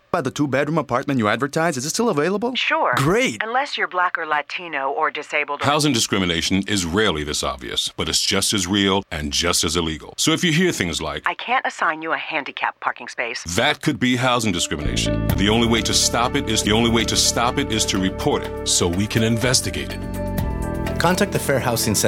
But the 2-bedroom apartment you advertised, is it still available? Sure. Great. Unless you're Black or Latino or disabled. Housing discrimination is rarely this obvious, but it's just as real and just as illegal. So if you hear things like, I can't assign you a handicapped parking space, that could be housing discrimination. The only way to stop it is to report it so we can investigate it. Contact the Fair Housing Center